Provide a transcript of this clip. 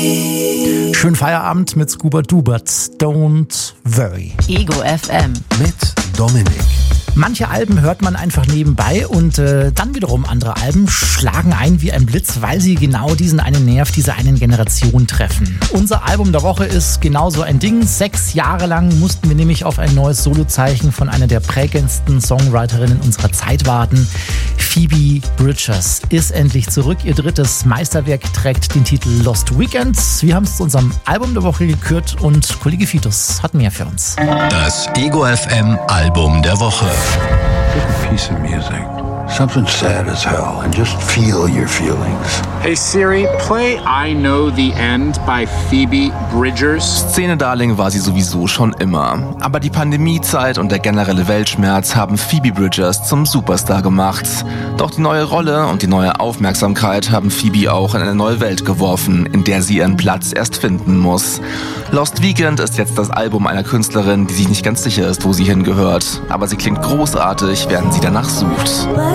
Schönen Feierabend mit Scuba Dubert. Don't worry. Ego FM. Mit Dominik. Manche Alben hört man einfach nebenbei und dann wiederum andere Alben schlagen ein wie ein Blitz, weil sie genau diesen einen Nerv dieser einen Generation treffen. Unser Album der Woche ist genauso ein Ding. 6 Jahre lang mussten wir nämlich auf ein neues Solozeichen von einer der prägendsten Songwriterinnen unserer Zeit warten. Phoebe Bridgers ist endlich zurück. Ihr drittes Meisterwerk trägt den Titel Lost Weekend. Wir haben es zu unserem Album der Woche gekürt und Kollege Fitus hat mehr für uns. Das Ego FM Album der Woche. Pick a piece of music. Something sad as hell and just feel your feelings. Hey Siri, play I Know the End by Phoebe Bridgers. Szene-Darling war sie sowieso schon immer. Aber die Pandemiezeit und der generelle Weltschmerz haben Phoebe Bridgers zum Superstar gemacht. Doch die neue Rolle und die neue Aufmerksamkeit haben Phoebe auch in eine neue Welt geworfen, in der sie ihren Platz erst finden muss. Lost Weekend ist jetzt das Album einer Künstlerin, die sich nicht ganz sicher ist, wo sie hingehört. Aber sie klingt großartig, während sie danach sucht.